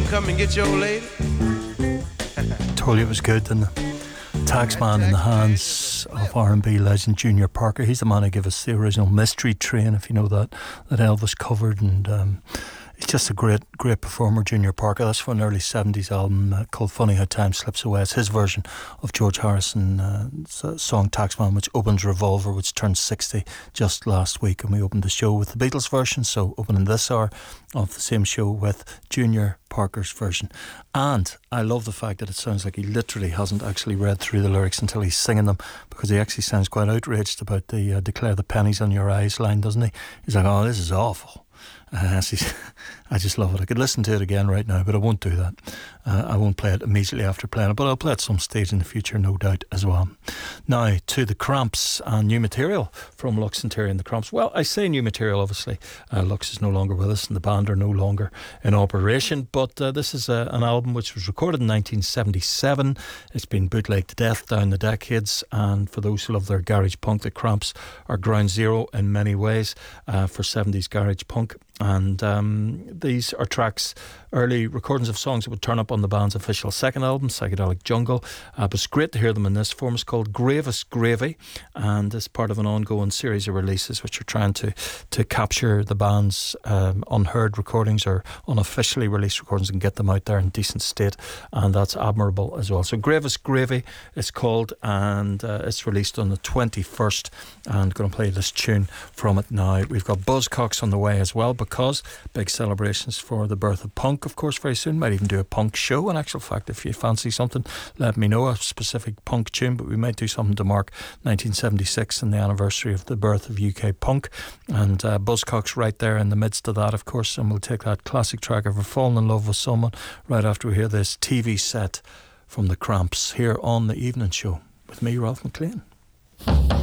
come and get your old lady? Told you it was good, didn't it? Taxman in the hands of R&B legend Junior Parker. He's the man who gave us the original Mystery Train, if you know that Elvis covered, and he's just a great performer, Junior Parker. That's from an early 70s album called Funny How Time Slips Away. It's his version of George Harrison's song Taxman, which opens Revolver, which turned 60 just last week. And we opened the show with the Beatles version, so opening this hour of the same show with Junior Parker's version. And I love the fact that it sounds like he literally hasn't actually read through the lyrics until he's singing them, because he actually sounds quite outraged about the declare the pennies on your eyes line, doesn't he? He's like, oh, this is awful. I just love it. I could listen to it again right now, but I won't do that. I won't play it immediately after playing it, but I'll play it some stage in the future, no doubt, as well. Now, to the Cramps and new material from Lux Interior and the Cramps. Well, I say new material, obviously. Lux is no longer with us and the band are no longer in operation, but this is an album which was recorded in 1977. It's been bootlegged to death down the decades, and for those who love their garage punk, the Cramps are ground zero in many ways for 70s garage punk. And these are tracks, early recordings of songs that would turn up on the band's official second album, Psychedelic Jungle. But it's great to hear them in this form. It's called Gravest Gravy, and it's part of an ongoing series of releases which are trying to capture the band's unheard recordings or unofficially released recordings and get them out there in decent state, and that's admirable as well. So Gravest Gravy it's called, and it's released on the 21st, and going to play this tune from it now. We've got Buzzcocks on the way as well, because big celebrations for the birth of punk, of course, very soon. Might even do a punk show. In actual fact, if you fancy something, let me know, a specific punk tune, but we might do something to mark 1976 and the anniversary of the birth of UK punk, and Buzzcocks right there in the midst of that, of course. And we'll take that classic track of Falling in Love with Someone right after we hear this TV set from the Cramps here on The Evening Show with me, Ralph McLean.